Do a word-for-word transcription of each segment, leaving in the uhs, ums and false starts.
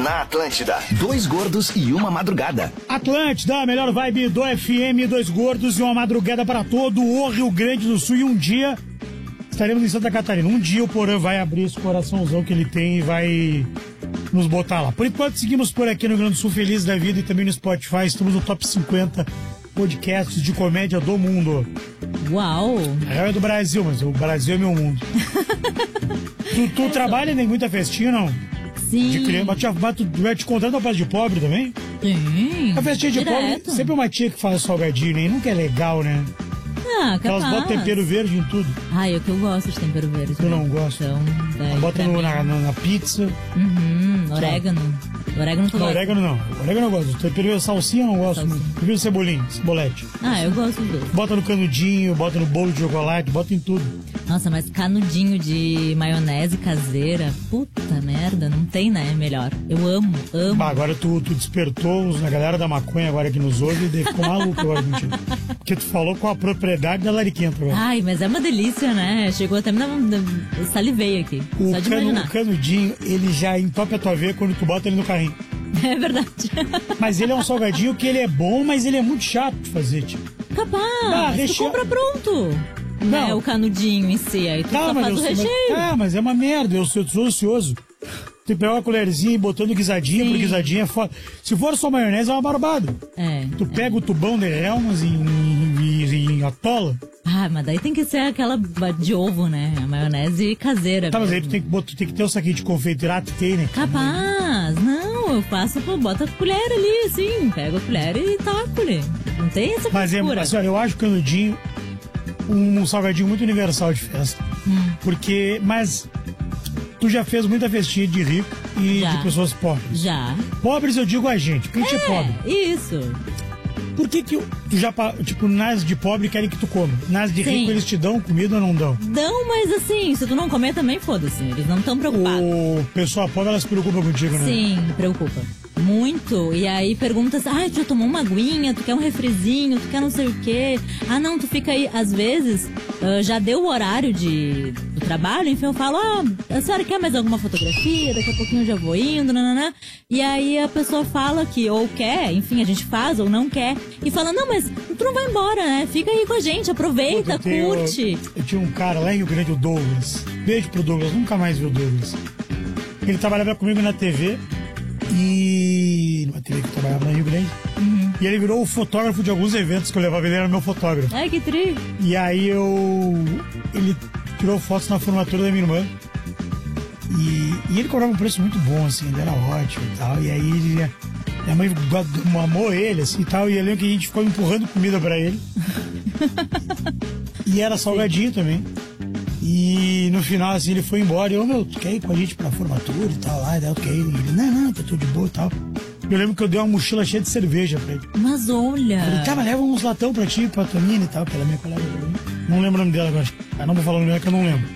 Na Atlântida, dois gordos e uma madrugada. Atlântida, a melhor vibe do F M, dois gordos e uma madrugada para todo o Rio Grande do Sul. E um dia estaremos em Santa Catarina. Um dia o Porã vai abrir esse coraçãozão que ele tem e vai nos botar lá. Por enquanto, seguimos por aqui no Rio Grande do Sul, feliz da vida, e também no Spotify. Estamos no top cinquenta podcasts de comédia do mundo. Uau! A real é do Brasil, mas o Brasil é meu mundo. tu tu trabalha em muita festinha, não? Sim. De criança, mas, mas tu vai te encontrar na fase de pobre também? Sim. A festinha de direto. pobre, sempre uma tia que faz salgadinho, né? E nunca é legal, né? Ah, capaz. Elas botam tempero verde em tudo. Ah, eu que eu gosto de tempero verde. Eu não gosto. Então, daí, Bota no, na, na, na pizza. Uhum, orégano. Orégano tu Não, gosta? orégano não. Orégano eu gosto. Tempero de salsinha eu não gosto Salsinha. muito. Tempero de cebolinha, cebolete. Ah, eu gosto dos dois. Bota no canudinho, bota no bolo de chocolate, bota em tudo. Nossa, mas canudinho de maionese caseira, puta merda, não tem, né? Melhor. Eu amo, amo. Bah, agora tu, tu despertou os- a galera da maconha agora que nos ouve e daí ficou maluco agora contigo. Porque tu falou com a propriedade da lariquenta agora. Ai, mas é uma delícia, né? Chegou até me dar um... Eu salivei aqui, O, só de cano, imaginar. o canudinho, ele já entope a tua veia quando tu bota ele no carrinho. É verdade. Mas ele é um salgadinho que ele é bom, mas ele é muito chato de fazer, tipo. Capaz, Ah, tu recheio- compra pronto. Né, o canudinho em si, aí tu Tá, só mas faz eu o sou- mas- recheio. Ah, mas é uma merda, eu sou, eu sou ansioso. Tem que pegar uma colherzinha e botando guisadinha, Sim. porque guisadinha é foda. Se for só maionese, é uma barbada. É. Tu pega o tubão de Helmas e, e, e, e atola. Ah, mas daí tem que ser aquela de ovo, né? A maionese caseira. Tá, mas aí mesmo. tu tem que, botar, tu tem que ter o saquinho de confeiteirato que tem, né? Capaz, não, eu faço, pô, bota a colher ali, assim, pego a colher e taco ali. Não tem essa Mas é, frescura. assim, olha, eu acho o canudinho um, um salgadinho muito universal de festa. Hum. Porque, mas tu já fez muita festinha de rico e Já. de pessoas pobres. Já. Pobres eu digo a gente, porque a gente é pobre. É, isso. Por que que tu já, pa- tipo, nas de pobre querem que tu coma? Nas de Sim. rico eles te dão comida ou não dão? Dão, mas assim, se tu não comer também, foda-se. Eles não estão preocupados. O pessoal pobre, elas se preocupam contigo, né? Sim, preocupa. Muito. E aí pergunta assim, ah, tu já tomou uma aguinha, tu quer um refrizinho, tu quer não sei o quê. Ah, não, tu fica aí. Às vezes, ah, já deu o horário de, do trabalho, enfim, eu falo, ah, a senhora quer mais alguma fotografia? Daqui a pouquinho eu já vou indo, nananã. E aí a pessoa fala que ou quer, enfim, a gente faz ou não quer. E fala, não, mas tu não vai embora, né? Fica aí com a gente, aproveita, Eu tenho- curte. Eu tinha um cara lá em Rio Grande, o Douglas. Beijo pro Douglas, nunca mais vi o Douglas. Ele trabalhava comigo na T V e... numa T V que eu trabalhava lá em Rio Grande. Uhum. E ele virou o fotógrafo de alguns eventos que eu levava, ele era meu fotógrafo. Ai, que tri. E aí eu... ele tirou fotos na formatura da minha irmã. E, e ele cobrava um preço muito bom, assim, ele era ótimo e tal. E aí ele... minha mãe go- amou ele, assim, e tal. E eu lembro que a gente ficou empurrando comida pra ele. E era salgadinho também. E no final, assim, ele foi embora. E eu, meu, tu quer ir com a gente pra formatura e tal, lá, e daí eu quero ir. E ele, não, não, tá tudo de boa e tal. Eu lembro que eu dei uma mochila cheia de cerveja pra ele. Mas olha. Ele, tá, mas leva uns latão pra ti, pra tua mina e tal, que ela é minha colega. Não lembro o nome dela agora. Ah, não vou falar o nome dela que eu não lembro.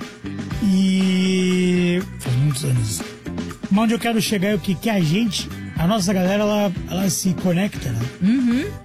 E... faz muitos anos. Mas onde eu quero chegar é o que? Que a gente, a nossa galera, ela, ela se conecta, né? Uhum.